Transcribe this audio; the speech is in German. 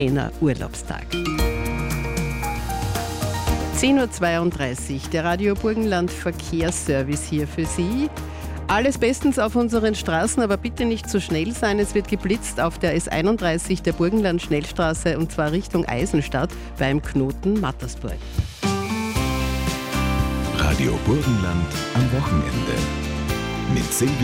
einer Urlaubstag. 10.32 Uhr, der Radio Burgenland Verkehrsservice hier für Sie. Alles bestens auf unseren Straßen, aber bitte nicht zu schnell sein. Es wird geblitzt auf der S31 der Burgenland-Schnellstraße und zwar Richtung Eisenstadt beim Knoten Mattersburg. Radio Burgenland am Wochenende mit Silvia